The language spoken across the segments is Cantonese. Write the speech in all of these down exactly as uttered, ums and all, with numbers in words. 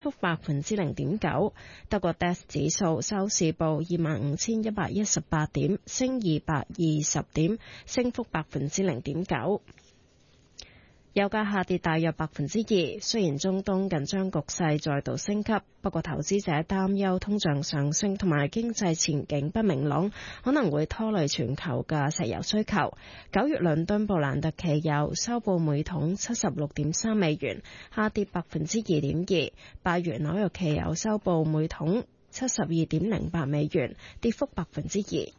幅百分之零點九。德國 D A X 指數收市報二萬五千一百一十八點，升二百二十點，升幅百分之零點九。油價下跌大約百分之二，雖然中東緊張局勢再度升級，不過投資者擔憂通脹上升同埋經濟前景不明朗，可能會拖累全球嘅石油需求。九月倫敦布蘭特期油收報每桶七十六點三美元，下跌百分之二點二；八月紐約期油收報每桶七十二點零八美元，跌幅百分之二。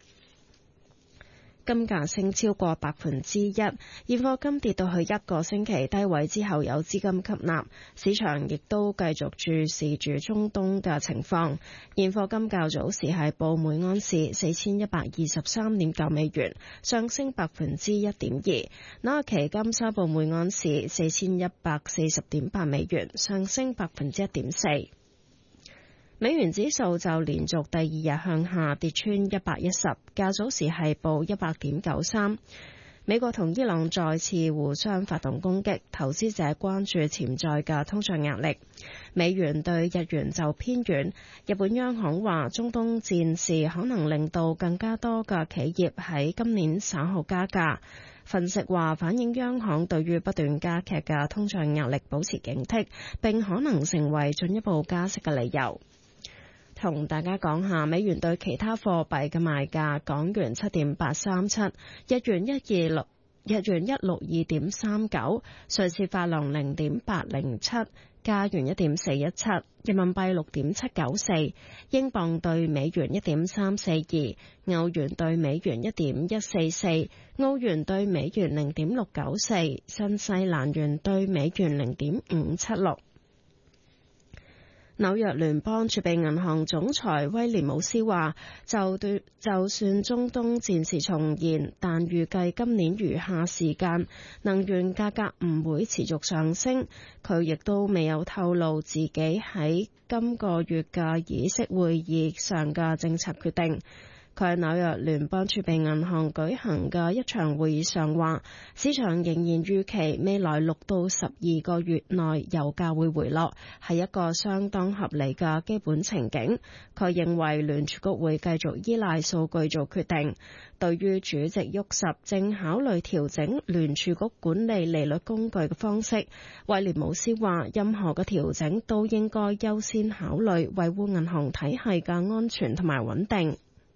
金價升超過百分之一，現貨金跌到去一個星期低位之後有資金吸納，市場亦都繼續注視住中東嘅情況。現貨金較早時係報每盎司四千一百二十三點九美元，上升百分之一點二。紐約期金收報每盎司四千一百四十點八美元，上升百分之一點四。美元指數就連續第二日向下跌穿一百一十，較早時係報一百點九三。美國同伊朗再次互相發動攻擊，投資者關注潛在嘅通脹壓力。美元對日元就偏軟。日本央行話中東戰事可能令到更加多嘅企業喺今年稍後加價。分析話反映央行對於不斷加劇嘅通脹壓力保持警惕，並可能成為進一步加息嘅理由。同大家講下美元對其他貨幣嘅賣價：港元七點八三七，日元一二六，日元一六二點三九，瑞士法郎零點八零七，加元一點四一七，人民幣六點七九四，英鎊對美元一點三四二，歐元對美元一點一四四，澳元對美元零點六九四，新西蘭元對美元零點五七六。紐約聯邦儲備銀行總裁威廉姆斯話，就對就算中東戰事重現，但預計今年餘下時間能源價格唔會持續上升。佢亦都未有透露自己喺今個月嘅議息會議上嘅政策決定。佢喺紐約聯邦儲備銀行舉行嘅一場會議上話，市場仍然預期未來六到十二個月內油價會回落，係一個相當合理嘅基本情景。佢認為聯儲局會繼續依賴數據做決定。對於主席沃什正考慮調整聯儲局管理利率工具嘅方式，威廉姆斯話，任何嘅調整都應該優先考慮維護銀行體系嘅安全同埋穩定。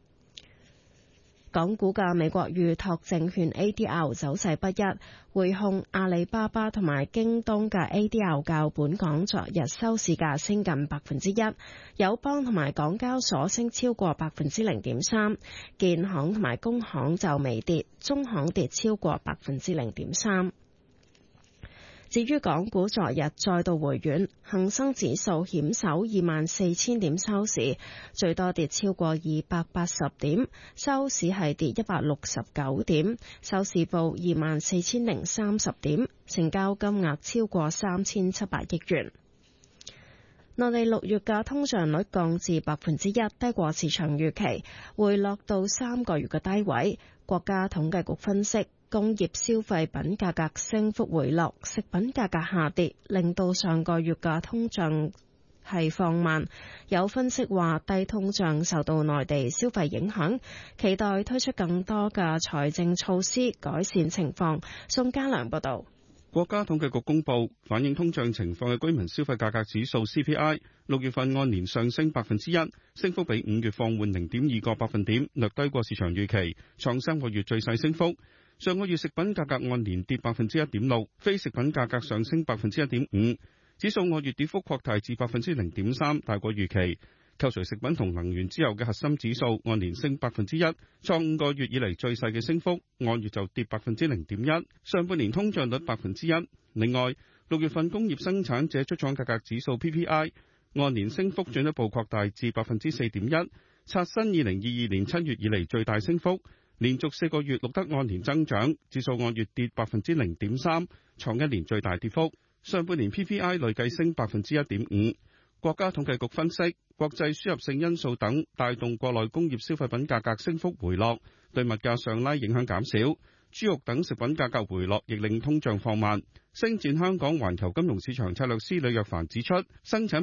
港股嘅美國預託證券 A D R 走勢不一，匯控、阿里巴巴同埋京東嘅 A D R 較本港昨日收市價升近百分之一，友邦同埋港交所升超過百分之零點三，建行同埋工行就微跌，中行跌超過百分之零點三。至於港股昨日再度回軟，恒生指數險守二萬四千點收市，最多跌超過二百八十點，收市係跌一百六十九點，收市報二萬四千零三十點，成交金額超過三千七百億元。內地六月嘅通脹率降至百分之一，低過市場預期，回落到三個月嘅低位。國家統計局分析，工業消費品價格升幅回落，食品價格下跌，令到上個月嘅通脹係放慢。有分析話，低通脹受到內地消費影響，期待推出更多嘅財政措施改善情況。宋家良報道。 國家統計局公布反映通脹情況嘅居民消費價格指數 C P I， 六月份按年上升百分之一，升幅比五月放緩零點二個百分點，略低過市場預期，創三個月最細升幅。上個月食品價格按年跌百分之一點六，非食品價格上升百分之一點五，指數按月跌幅擴大至百分之零點三，大過預期。扣除食品同能源之後嘅核心指數按年升百分之一，創五個月以嚟最細嘅升幅，按月就跌百分之零點一。上半年通脹率百分之一。另外，六月份工業生產者出廠價格指數 P P I 按年升幅進一步擴大至百分之四點一，刷新二零二二年七月以嚟最大升幅，連續四個月錄得按年增長，指數按月跌百分之零點三，創一年最大跌幅。上半年 P P I 累計升百分之一點五。國家統計局分析，國際輸入性因素等帶動國內工業消費品價格升幅回落，對物價上拉影響減少。豬肉等食品價格回落，亦令通脹放慢。星展香港環球金融市場策略師呂若凡指出，生產